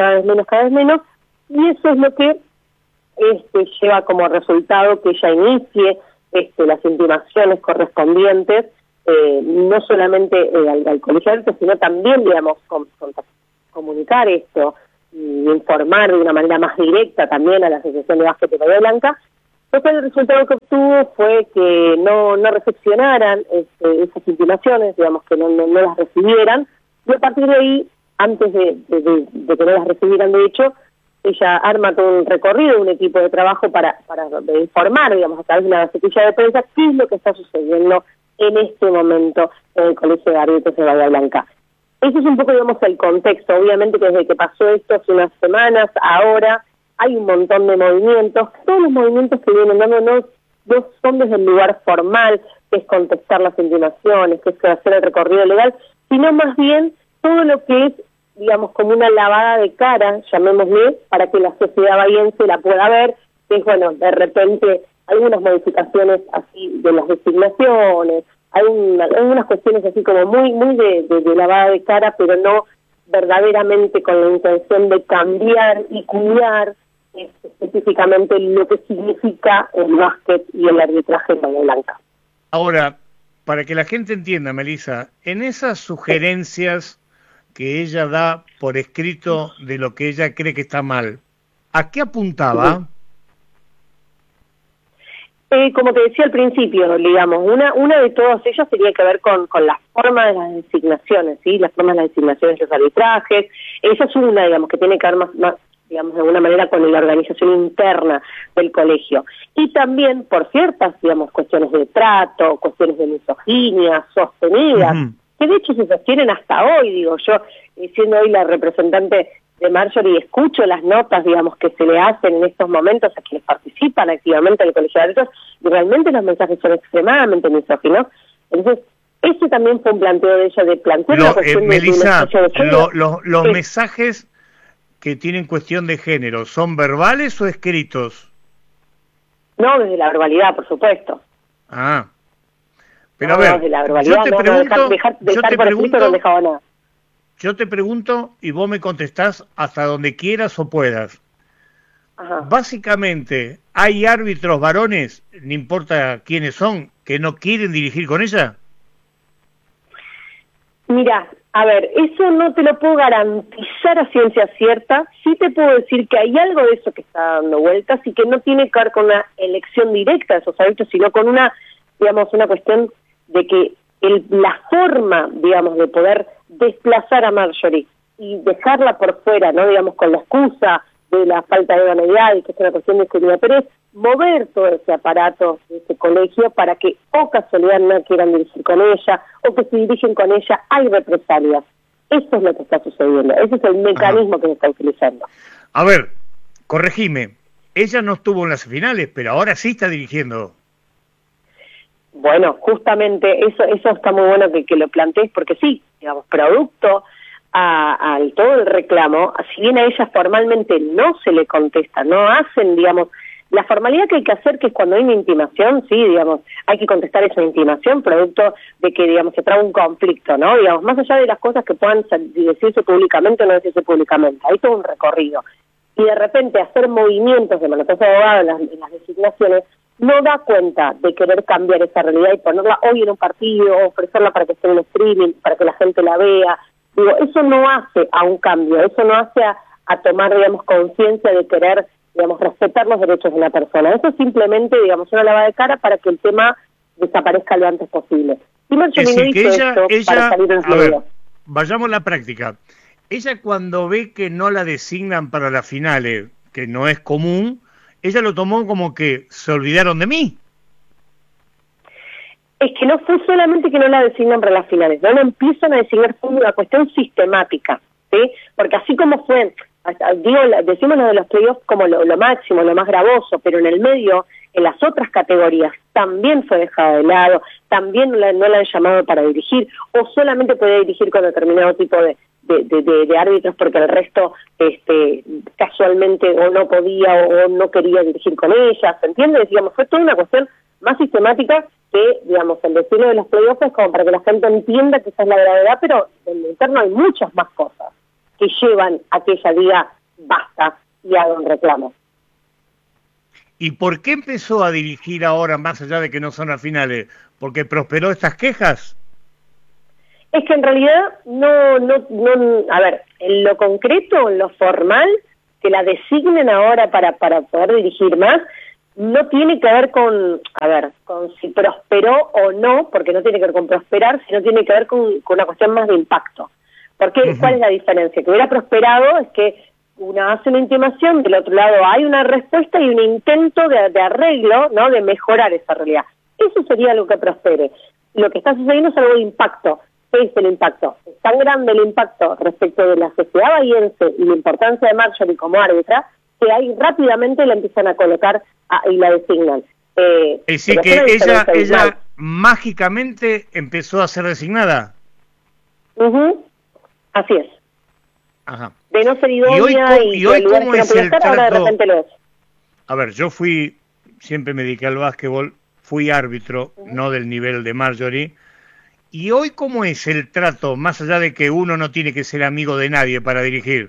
y eso es lo que lleva como resultado que ella inicie las intimaciones correspondientes, no solamente al colegio de árbitros, sino también, digamos, comunicar esto y informar de una manera más directa también a la Asociación de Básquet de Bahía Blanca. Entonces el resultado que obtuvo fue que no recepcionaran esas intimaciones, digamos, que no las recibieran, y a partir de ahí, antes de que no las recibieran, de hecho, ella arma todo un recorrido, un equipo de trabajo para informar, digamos, a través de una gacetilla de prensa, qué es lo que está sucediendo en este momento en el Colegio de Árbitros de Bahía Blanca. Ese es un poco, digamos, el contexto. Obviamente que desde que pasó esto hace unas semanas, ahora hay un montón de movimientos. Todos los movimientos que vienen dando no son desde el lugar formal, que es contestar las intimaciones, que es hacer el recorrido legal, sino más bien todo lo que es, digamos, como una lavada de cara, llamémosle, para que la sociedad bahiense la pueda ver, que es, bueno, de repente algunas modificaciones así de las designaciones, algunas cuestiones así como muy de lavada de cara, pero no verdaderamente con la intención de cambiar y cuidar específicamente lo que significa el básquet y el arbitraje en Bahía Blanca. Ahora, para que la gente entienda, Melissa, en esas sugerencias que ella da por escrito de lo que ella cree que está mal, ¿a qué apuntaba? Como te decía al principio, digamos, una de todas ellas tenía que ver con la forma de las designaciones, ¿sí? La forma de las designaciones de los arbitrajes. Esa es una, digamos, que tiene que ver más, digamos, de alguna manera con la organización interna del colegio. Y también por ciertas, digamos, cuestiones de trato, cuestiones de misoginia sostenidas, que de hecho se sostienen hasta hoy, digo yo, siendo hoy la representante Marjorie, escucho las notas, digamos, que se le hacen en estos momentos a quienes participan activamente en el colegio de árbitros, y realmente los mensajes son extremadamente misóginos. Entonces, ese también fue un planteo de ella, de plantear la cuestión Melissa, de género. los mensajes que tienen cuestión de género, ¿son verbales o escritos? No, desde la verbalidad, por supuesto. Ah. Pero no, a ver, desde la verbalidad, yo te pregunto, dejar por escrito no dejaba nada. Yo te pregunto y vos me contestás hasta donde quieras o puedas. Ajá. Básicamente, ¿hay árbitros varones, no importa quiénes son, que no quieren dirigir con ella? Mira, a ver, eso no te lo puedo garantizar a ciencia cierta. Sí te puedo decir que hay algo de eso que está dando vueltas y que no tiene que ver con una elección directa de esos árbitros, sino con una, digamos, una cuestión de que la forma, digamos, de poder desplazar a Marjorie y dejarla por fuera, ¿no? Digamos, con la excusa de la falta de idoneidad y que es una cuestión discriminatoria, es mover todo ese aparato de ese colegio para que o casualidad no quieran dirigir con ella, o que si dirigen con ella hay represalias. Eso es lo que está sucediendo, ese es el mecanismo que se está utilizando. A ver, corregime, ella no estuvo en las finales, pero ahora sí está dirigiendo. Bueno, justamente eso está muy bueno que lo plantees, porque sí, digamos, producto a todo el reclamo, si bien a ella formalmente no se le contesta, no hacen, digamos, la formalidad que hay que hacer, que es cuando hay una intimación, sí, digamos, hay que contestar esa intimación, producto de que, digamos, se trae un conflicto, ¿no? Digamos, más allá de las cosas que puedan decirse públicamente o no decirse públicamente, hay todo un recorrido. Y de repente hacer movimientos de manotazo de abogado en las designaciones no da cuenta de querer cambiar esa realidad y ponerla hoy en un partido, ofrecerla para que esté en streaming, para que la gente la vea. Digo, eso no hace a un cambio, eso no hace a tomar, digamos, conciencia de querer, digamos, respetar los derechos de una persona. Eso es simplemente, digamos, una lavada de cara para que el tema desaparezca lo antes posible. Y Marjorie no hizo esto para salir en a ver, vayamos a la práctica. Ella cuando ve que no la designan para las finales, que no es común, ella lo tomó como que se olvidaron de mí. Es que no fue solamente que no la designan para las finales, no la empiezan a designar, fue una cuestión sistemática, ¿sí? Porque así como fue, digo, decimos lo de los playoffs como lo máximo, lo más gravoso, pero en el medio, en las otras categorías, también fue dejado de lado, también no la han llamado para dirigir, o solamente podía dirigir con determinado tipo de árbitros porque el resto casualmente o no podía o no quería dirigir con ella, ¿se entiende? Digamos, fue toda una cuestión más sistemática que, digamos, el decirlo de los playoffs es como para que la gente entienda que esa es la gravedad, pero en lo interno hay muchas más cosas que llevan a que ella diga basta y haga un reclamo. ¿Y por qué empezó a dirigir ahora, más allá de que no son las finales? ¿Porque prosperó estas quejas? Es que en realidad no, a ver, en lo concreto, en lo formal, que la designen ahora para poder dirigir más, no tiene que ver con si prosperó o no, porque no tiene que ver con prosperar, sino tiene que ver con una cuestión más de impacto. Porque, ¿cuál es la diferencia? Que hubiera prosperado es que una hace una intimación, del otro lado hay una respuesta y un intento de arreglo, ¿no? De mejorar esa realidad. Eso sería lo que prospere. Lo que está sucediendo es algo de impacto. ¿Qué es el impacto? Es tan grande el impacto respecto de la sociedad bahiense y la importancia de Marjorie como árbitra, que ahí rápidamente la empiezan a colocar y la designan. Es decir, que ella mágicamente empezó a ser designada. Así es. Ajá. De no ser idónea y hoy lugares ¿cómo que no es podía el estar, ahora de trato? repente lo es. A ver, yo siempre me dediqué al básquetbol, fui árbitro, no del nivel de Marjorie. ¿Y hoy cómo es el trato, más allá de que uno no tiene que ser amigo de nadie para dirigir?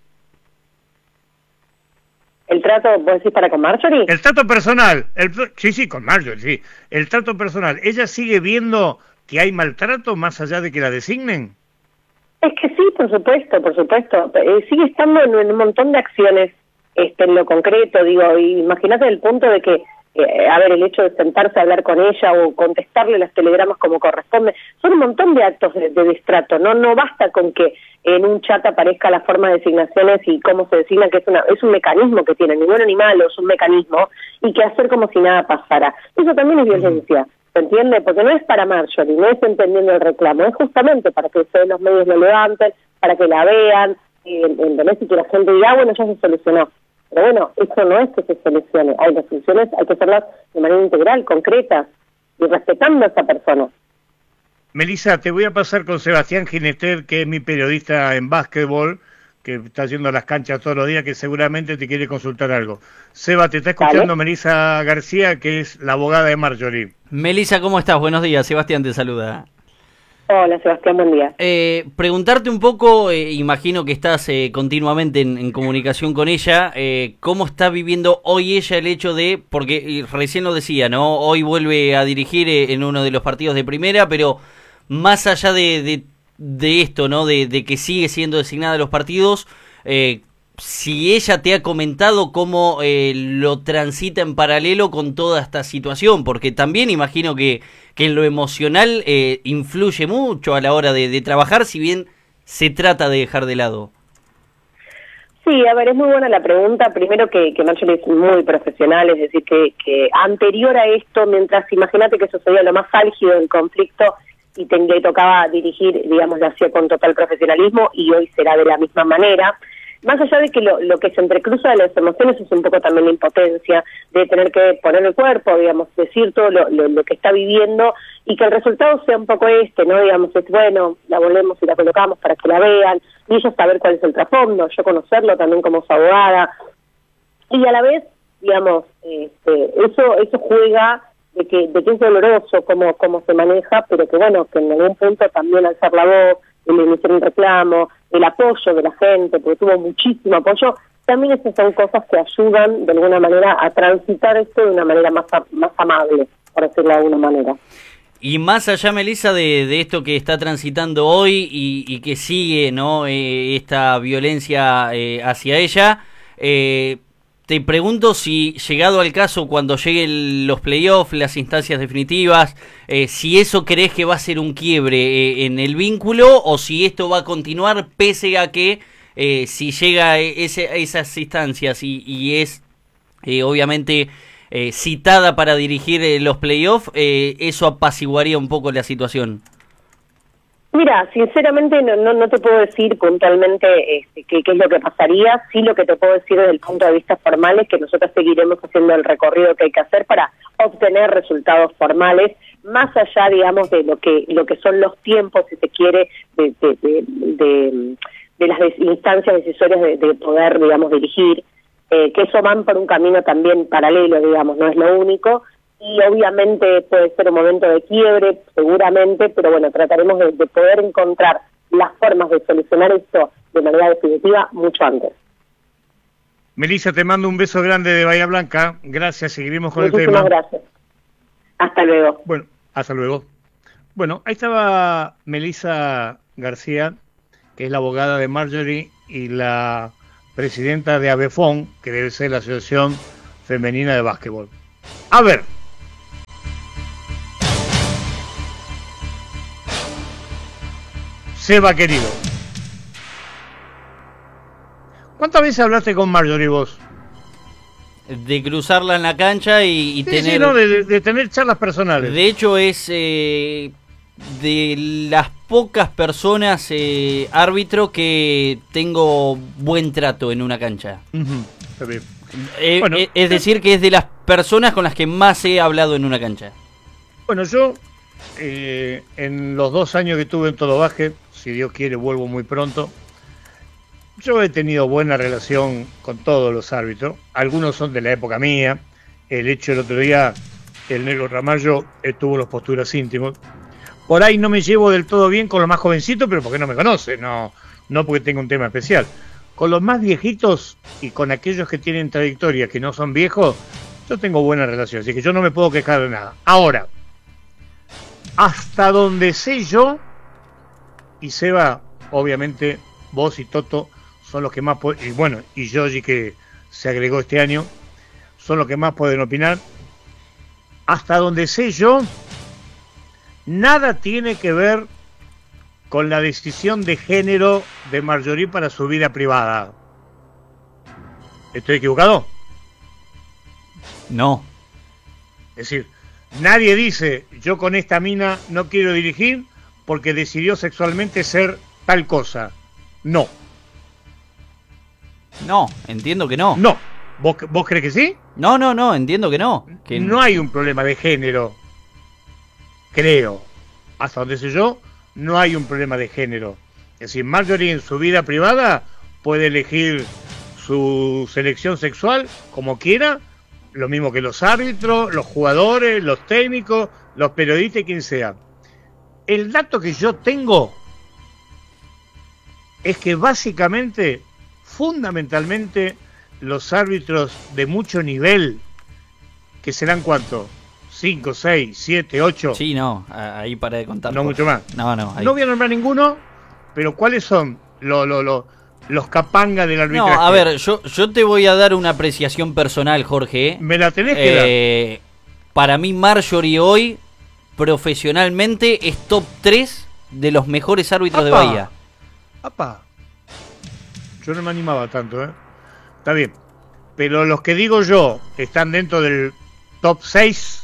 ¿El trato, vos decís, para con Marjorie? El trato personal, sí, con Marjorie, sí. El trato personal, ¿ella sigue viendo que hay maltrato más allá de que la designen? Es que sí, por supuesto. Sigue estando en un montón de acciones en lo concreto, digo, imagínate el punto de que, el hecho de sentarse a hablar con ella o contestarle los telegramas como corresponde, son un montón de actos de destrato, no basta con que en un chat aparezca la forma de designaciones y cómo se designa, que es un mecanismo que tiene, ni bueno ni malo, es un mecanismo, y que hacer como si nada pasara. Eso también es violencia. ¿Se entiende? Porque no es para Marjorie, no es entendiendo el reclamo, es justamente para que ustedes los medios lo levanten, para que la vean, ¿entendés? Y que la gente diga, bueno, ya se solucionó. Pero bueno, eso no es que se solucione. Hay las soluciones, hay que hacerlas de manera integral, concretas, y respetando a esa persona. Melissa, te voy a pasar con Sebastián Ginester, que es mi periodista en básquetbol, que está yendo a las canchas todos los días, que seguramente te quiere consultar algo. Seba, te está escuchando Melissa García, que es la abogada de Marjorie. Melissa, ¿cómo estás? Buenos días, Sebastián te saluda. Hola, Sebastián, buen día. Preguntarte un poco, imagino que estás continuamente en comunicación con ella, ¿cómo está viviendo hoy ella el hecho de, porque recién lo decía, ¿no? Hoy vuelve a dirigir en uno de los partidos de primera, pero más allá de esto, ¿no? De que sigue siendo designada a los partidos, si ella te ha comentado cómo lo transita en paralelo con toda esta situación, porque también imagino que en lo emocional influye mucho a la hora de trabajar, si bien se trata de dejar de lado. Sí, a ver, es muy buena la pregunta. Primero que Marjorie es muy profesional, es decir, que anterior a esto, mientras imagínate que eso sería lo más álgido del conflicto y le tocaba dirigir, digamos, lo hacía con total profesionalismo y hoy será de la misma manera. Más allá de que lo que se entrecruza de las emociones es un poco también la impotencia de tener que poner el cuerpo, digamos, decir todo lo que está viviendo y que el resultado sea un poco ¿no? Digamos, es bueno, la volvemos y la colocamos para que la vean y ella saber cuál es el trasfondo, yo conocerlo también como su abogada y a la vez, digamos, eso juega de que es doloroso cómo se maneja, pero que bueno, que en algún punto también alzar la voz, el iniciar un reclamo, el apoyo de la gente, porque tuvo muchísimo apoyo, también esas son cosas que ayudan de alguna manera a transitar esto de una manera más amable, por decirlo de alguna manera. Y más allá, Melissa, de esto que está transitando hoy y que sigue, ¿no? Esta violencia hacia ella, te pregunto si, llegado al caso, cuando lleguen los playoffs, las instancias definitivas, si eso crees que va a ser un quiebre en el vínculo o si esto va a continuar pese a que si llega a esas instancias y es obviamente citada para dirigir los playoffs, eso apaciguaría un poco la situación. Mira, sinceramente no te puedo decir puntualmente qué es lo que pasaría. Sí, lo que te puedo decir desde el punto de vista formal es que nosotros seguiremos haciendo el recorrido que hay que hacer para obtener resultados formales, más allá, digamos, de lo que son los tiempos, si se quiere, de las instancias decisorias de poder, digamos, dirigir, que eso van por un camino también paralelo, digamos, no es lo único. Y obviamente puede ser un momento de quiebre, seguramente, pero bueno, trataremos de poder encontrar las formas de solucionar esto de manera definitiva mucho antes. Melissa, te mando un beso grande de Bahía Blanca. Gracias, seguiremos con Muchísimas el tema. Gracias. Hasta luego. Bueno, hasta luego. Bueno, ahí estaba Melissa García, que es la abogada de Marjorie y la presidenta de ABEFON, que debe ser la Asociación Femenina de Básquetbol. A ver. Seba, querido, ¿cuántas veces hablaste con Marjorie vos? De cruzarla en la cancha y tener... Sí, no, de tener charlas personales. De hecho, es de las pocas personas árbitro que tengo buen trato en una cancha. Está bien. Bueno, es decir, que es de las personas con las que más he hablado en una cancha. Bueno, yo en los 2 años que tuve en Todo Básquet, si Dios quiere vuelvo muy pronto, yo he tenido buena relación con todos los árbitros. Algunos son de la época mía. El hecho el otro día, el Negro Ramallo tuvo los posturas íntimos. Por ahí no me llevo del todo bien con los más jovencitos, pero porque no me conoce, no porque tenga un tema especial. Con los más viejitos y con aquellos que tienen trayectoria, que no son viejos, yo tengo buena relación, así que yo no me puedo quejar de nada. Ahora, hasta donde sé yo, y Seba, obviamente, vos y Toto son los que más y bueno, y Yogi, que se agregó este año, son los que más pueden opinar. Hasta donde sé yo, nada tiene que ver con la decisión de género de Marjorie para su vida privada. ¿Estoy equivocado? No. Es decir, nadie dice, yo con esta mina no quiero dirigir porque decidió sexualmente ser tal cosa. No. No, entiendo que no. No. ¿Vos crees que sí? No, entiendo que no. Que no hay un problema de género. Creo. Hasta donde sé yo, no hay un problema de género. Es decir, Marjorie en su vida privada puede elegir su selección sexual como quiera, lo mismo que los árbitros, los jugadores, los técnicos, los periodistas y quien sea. El dato que yo tengo es que básicamente, fundamentalmente, los árbitros de mucho nivel, que serán ¿cuánto? 5, 6, 7, 8. Sí, no, ahí para de contar. No mucho más. No. Ahí. No voy a nombrar ninguno, pero ¿cuáles son los capangas del arbitraje? No, a ver, yo te voy a dar una apreciación personal, Jorge. Me la tenés que dar. Para mí, Marjorie hoy, profesionalmente, es top 3 de los mejores árbitros de Bahía. Yo no me animaba tanto, ¿eh? Está bien. Pero los que digo yo están dentro del top 6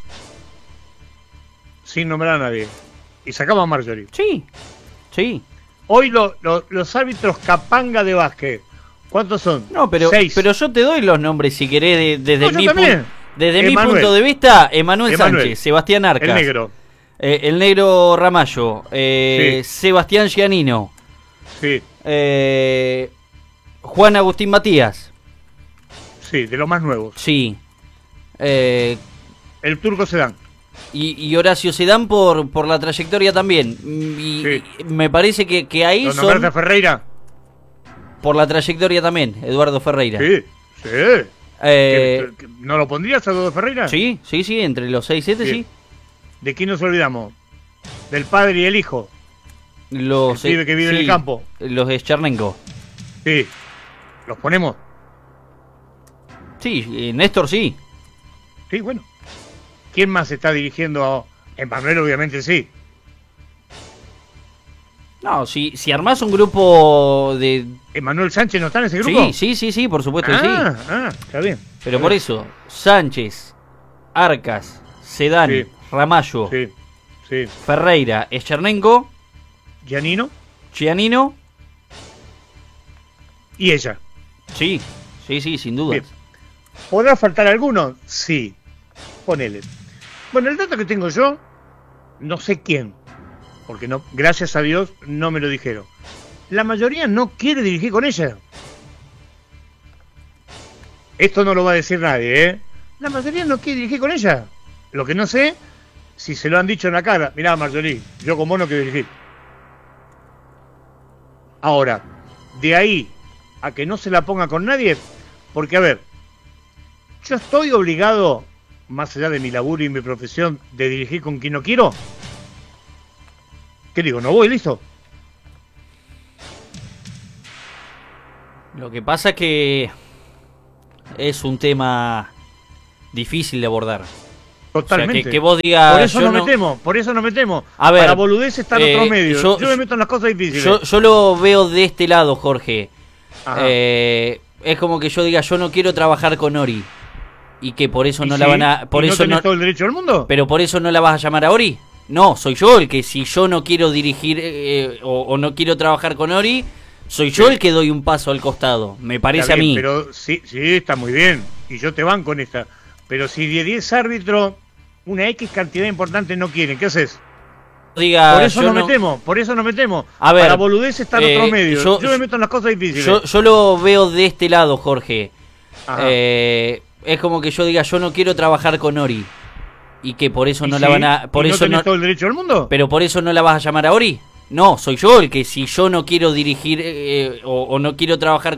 sin nombrar a nadie. Y sacamos a Marjorie. Sí. Hoy los árbitros capanga de básquet, ¿cuántos son? No, pero 6. Pero yo te doy los nombres si querés desde mi punto de vista. Emanuel Sánchez, Sebastián Arcas. El negro. El negro Ramallo. Sí. Sebastián Giannino. Sí. Juan Agustín Matías. Sí, de los más nuevos. Sí. El Turco Sedán. Y Horacio Sedán por la trayectoria también. Y me parece que ahí ¿Lo nombraste a Ferreira? Por la trayectoria también, Eduardo Ferreira. Sí. ¿No lo pondrías a Eduardo Ferreira? Sí, entre los 6 y 7 sí. ¿De quién nos olvidamos? Del padre y el hijo. El pibe que vive en el campo. Los de Chernenko. Sí. ¿Los ponemos? Sí, Néstor sí. Sí, bueno. ¿Quién más está dirigiendo? Emanuel obviamente sí. No, si armás un grupo de... ¿Emanuel Sánchez no está en ese grupo? Sí, por supuesto que sí. Está bien. Pero por eso, Sánchez, Arcas, Sedán, Ramallo, Ferreira, Eschernenko, Giannino y ella. Sí, sin duda. ¿Podrá faltar alguno? Sí. Ponele. Bueno, el dato que tengo yo, no sé quién, porque no, gracias a Dios no me lo dijeron. La mayoría no quiere dirigir con ella. Esto no lo va a decir nadie, ¿eh? La mayoría no quiere dirigir con ella. Lo que no sé, si se lo han dicho en la cara. Mirá, Marjorie, yo con vos no quiero dirigir. Ahora, de ahí a que no se la ponga con nadie, porque a ver, yo estoy obligado, más allá de mi laburo y mi profesión, de dirigir con quien no quiero. ¿Qué digo? No voy, listo. Lo que pasa es que es un tema difícil de abordar. Totalmente. O sea, que vos digas... Por eso nos metemos. A ver, para boludez están otros medios. Yo me meto en las cosas difíciles. Yo lo veo de este lado, Jorge. Es como que yo diga, yo no quiero trabajar con Ori. Y que por eso no la van a... Por eso no todo el derecho del mundo. Pero por eso no la vas a llamar a Ori. No, soy yo el que, si yo no quiero dirigir o no quiero trabajar con Ori, soy yo el que doy un paso al costado. Me parece bien, a mí. Pero sí, está muy bien. Y yo te banco en esta. Pero si de 10 árbitros, una X cantidad importante no quieren, ¿qué haces? Diga, por eso nos metemos. A ver, para boludez están otros medios. Yo me meto en las cosas difíciles. Yo lo veo de este lado, Jorge. Es como que yo diga, yo no quiero trabajar con Ori. Y que por eso no la van a... Por eso no todo el derecho del mundo. Pero por eso no la vas a llamar a Ori. No, soy yo el que, si yo no quiero dirigir o no quiero trabajar